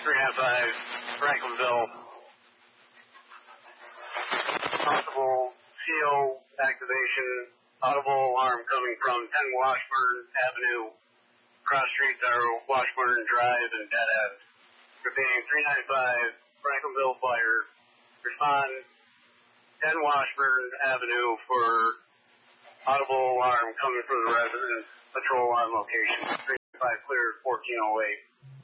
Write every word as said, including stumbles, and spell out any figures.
three ninety-five, Franklinville. Possible C O activation. Audible alarm coming from ten Washburn Avenue. Cross streets are Washburn Drive and Dead End. Repeating three ninety-five, Franklinville Fire. Respond ten Washburn Avenue for audible alarm coming from the residence. Patrol on location. three ninety-five clear, fourteen oh eight.